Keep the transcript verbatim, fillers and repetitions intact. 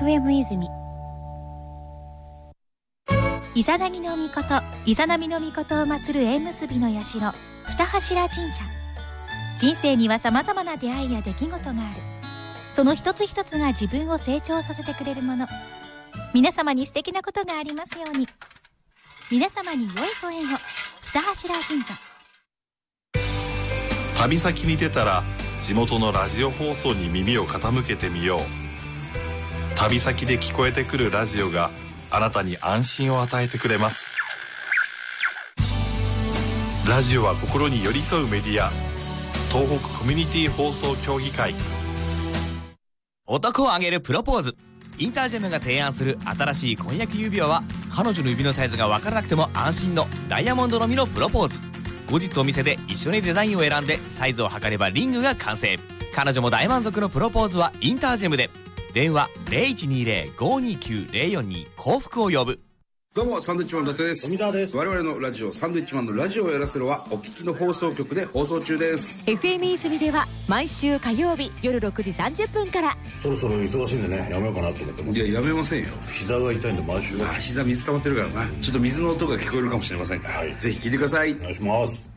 エム 泉イザナギの御事、イザナミの御事を祀る縁結びの社、二柱神社。人生には様々な出会いや出来事がある。その一つ一つが自分を成長させてくれるもの。皆様に素敵なことがありますように。皆様に良いご縁を。二柱神社。 旅先に出たら地元のラジオ放送に耳を傾けてみよう。旅先で聞こえてくるラジオがあなたに安心を与えてくれます。ラジオは心に寄り添うメディア。東北コミュニティ放送協議会。 男をあげるプロポーズ。インタージェムが提案する新しい婚約指輪は、彼女の指のサイズが分からなくても安心のダイヤモンドのみのプロポーズ。後日お店で一緒にデザインを選んでサイズを測ればリングが完成。彼女も大満足のプロポーズはインタージェムで。電話 ゼロいちにゼロ ごにきゅうゼロよんに 幸福を呼ぶ。 どうもサンドウィッチマンの伊達です。 富澤です。 我々のラジオサンドウィッチマンのラジオをやらせろはお聞きの放送局で放送中です。 エフエム 泉では毎週火曜日夜ろくじさんじゅっぷんから。 そろそろ忙しいんでね、やめようかなと思ってます。 いややめませんよ。 膝が痛いんで毎週。 あ、膝水溜まってるからな。ちょっと水の音が聞こえるかもしれませんが、はい、ぜひ聞いてください。 お願いします。